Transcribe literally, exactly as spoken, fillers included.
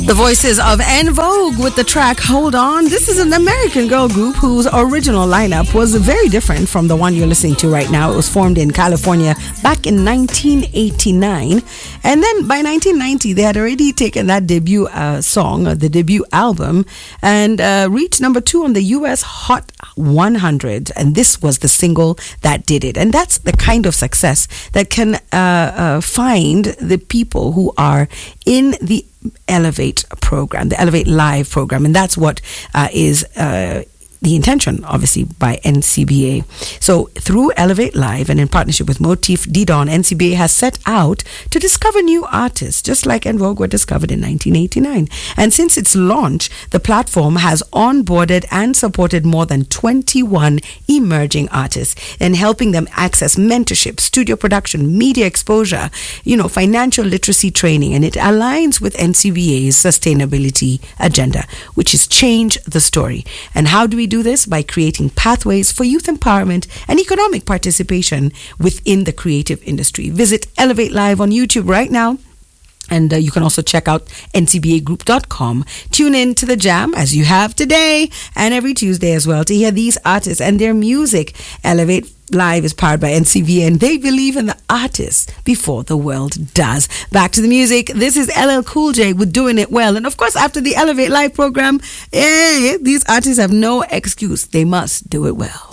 The voices of En Vogue with the track Hold On. This is an American girl group whose original lineup was very different from the one you're listening to right now. It was formed in California back in nineteen eighty-nine. And then by nineteen ninety, they had already taken that debut uh, song, uh, the debut album, and uh, reached number two on the U S Hot one hundred. And this was the single that did it. And that's the kind of success that can uh, uh, find the people who are in the Elevate program, the Elevate Live program. And that's what uh, is uh, the intention, obviously, by N C B A. So through Elevate Live and in partnership with Motif Didon, N C B A has set out to discover new artists, just like En Vogue were discovered in nineteen eighty-nine. And since its launch, the platform has onboarded and supported more than twenty-one emerging artists and helping them access mentorship, studio production, media exposure, you know, financial literacy training. And it aligns with N C B A's sustainability agenda, which is change the story. And how do we do this? By creating pathways for youth empowerment and economic participation within the creative industry. Visit Elevate Live on YouTube right now. And uh, you can also check out N C B A group dot com. Tune in to the Jam as you have today and every Tuesday as well to hear these artists and their music. Elevate Live is powered by N C B A and they believe in the artists before the world does. Back to the music. This is L L Cool J with Doing It Well. And of course, after the Elevate Live program, eh, these artists have no excuse. They must do it well.